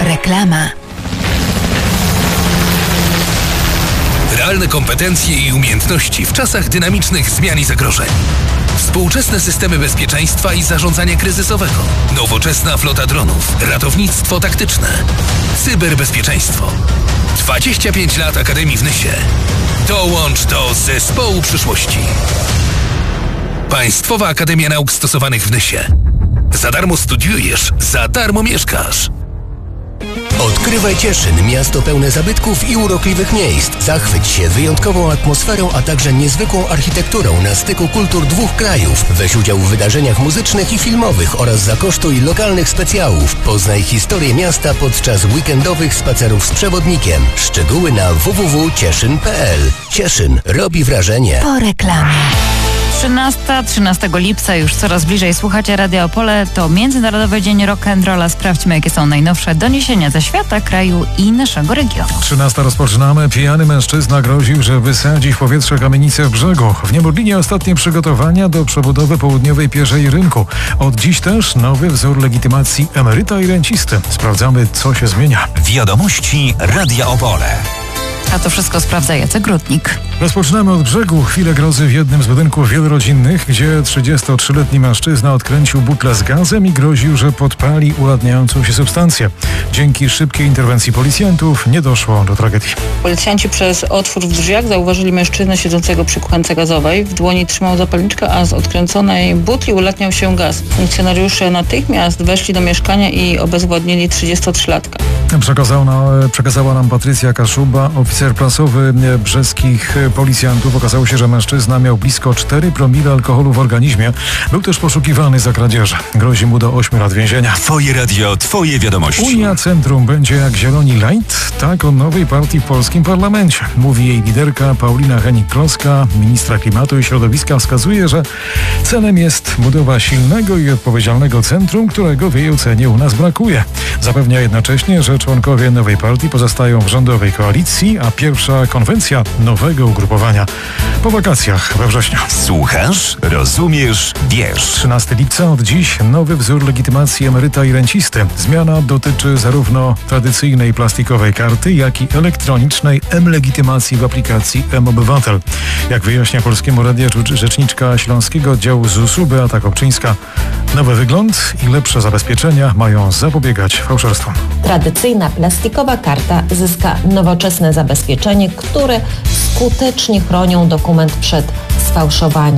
Reklama. Realne kompetencje i umiejętności w czasach dynamicznych zmian i zagrożeń. Współczesne systemy bezpieczeństwa i zarządzania kryzysowego. Nowoczesna flota dronów. Ratownictwo taktyczne. Cyberbezpieczeństwo. 25 lat Akademii w Nysie. Dołącz do zespołu przyszłości. Państwowa Akademia Nauk Stosowanych w Nysie. Za darmo studiujesz, za darmo mieszkasz. Odkrywaj Cieszyn, miasto pełne zabytków i urokliwych miejsc. Zachwyć się wyjątkową atmosferą, a także niezwykłą architekturą na styku kultur dwóch krajów. Weź udział w wydarzeniach muzycznych i filmowych oraz zakosztuj lokalnych specjałów. Poznaj historię miasta podczas weekendowych spacerów z przewodnikiem. Szczegóły na www.cieszyn.pl. Cieszyn robi wrażenie. Po reklamie. 13 lipca, już coraz bliżej. Słuchacie Radia Opole, to Międzynarodowy Dzień Rock'n'Rolla. Sprawdźmy, jakie są najnowsze doniesienia ze świata, kraju i naszego regionu. 13 rozpoczynamy. Pijany mężczyzna groził, że wysadzi w powietrze kamienicę w Brzegu. W Niemodlinie ostatnie przygotowania do przebudowy południowej Pierzei Rynku. Od dziś też nowy wzór legitymacji emeryta i rencisty. Sprawdzamy, co się zmienia. Wiadomości Radia Opole. A to wszystko sprawdza Jacek Grudnik. Rozpoczynamy od Brzegu. Chwilę grozy w jednym z budynków wielorodzinnych, gdzie 33-letni mężczyzna odkręcił butlę z gazem i groził, że podpali ulatniającą się substancję. Dzięki szybkiej interwencji policjantów nie doszło do tragedii. Policjanci przez otwór w drzwiach zauważyli mężczyznę siedzącego przy kuchence gazowej. W dłoni trzymał zapalniczkę, a z odkręconej butli ulatniał się gaz. Funkcjonariusze natychmiast weszli do mieszkania i obezwładnili 33-latka. Przekazała nam Patrycja Kaszuba, oficer prasowy brzeskich policjantów. Okazało się, że mężczyzna miał blisko 4 promile alkoholu w organizmie. Był też poszukiwany za kradzieże. Grozi mu do 8 lat więzienia. Twoje radio, twoje wiadomości. Unia Centrum będzie jak Zieloni Light, tak o nowej partii w polskim parlamencie. Mówi jej liderka Paulina Hennig-Kloska. Ministra Klimatu i Środowiska wskazuje, że celem jest budowa silnego i odpowiedzialnego centrum, którego w jej ocenie u nas brakuje. Zapewnia jednocześnie, że członkowie nowej partii pozostają w rządowej koalicji, a pierwsza konwencja nowego ugrupowania po wakacjach we wrześniu. Słuchasz, rozumiesz, wiesz. 13 lipca od dziś nowy wzór legitymacji emeryta i rencisty. Zmiana dotyczy zarówno tradycyjnej plastikowej karty, jak i elektronicznej m-legitymacji w aplikacji m-Obywatel. Jak wyjaśnia Polskiemu Radiu rzeczniczka Śląskiego Oddziału ZUS-u Beata Kopczyńska, nowy wygląd i lepsze zabezpieczenia mają zapobiegać fałszerstwom. Tradycyjna plastikowa karta zyska nowoczesne zabezpieczenie, które skutecznie chronią dokument przed sfałszowaniem.